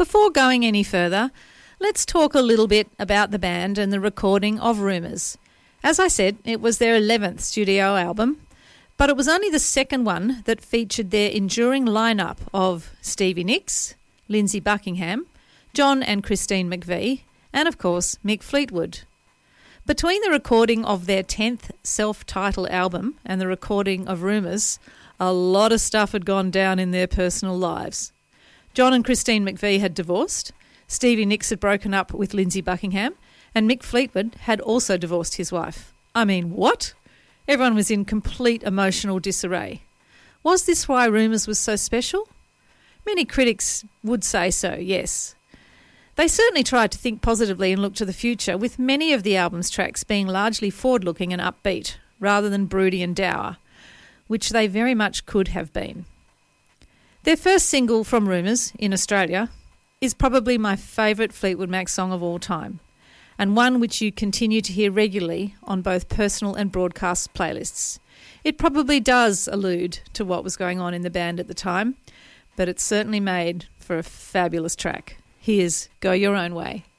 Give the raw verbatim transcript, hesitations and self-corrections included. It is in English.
Before going any further, let's talk a little bit about the band and the recording of Rumours. As I said, it was their eleventh studio album, but it was only the second one that featured their enduring lineup of Stevie Nicks, Lindsay Buckingham, John and Christine McVie, and of course Mick Fleetwood. Between the recording of their tenth self-titled album and the recording of Rumours, a lot of stuff had gone down in their personal lives. John and Christine McVie had divorced, Stevie Nicks had broken up with Lindsay Buckingham, and Mick Fleetwood had also divorced his wife. I mean, what? Everyone was in complete emotional disarray. Was this why Rumours was so special? Many critics would say so, yes. They certainly tried to think positively and look to the future, with many of the album's tracks being largely forward-looking and upbeat, rather than broody and dour, which they very much could have been. Their first single from Rumours, in Australia, is probably my favourite Fleetwood Mac song of all time, and one which you continue to hear regularly on both personal and broadcast playlists. It probably does allude to what was going on in the band at the time, but it's certainly made for a fabulous track. Here's Go Your Own Way.